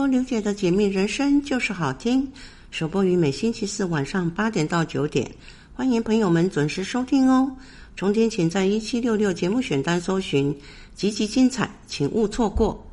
刘姐的解密人生就是好听，首播于每星期四晚上8点到9点，欢迎朋友们准时收听哦。重听请在1766节目选单搜寻，集集精彩，请勿错过。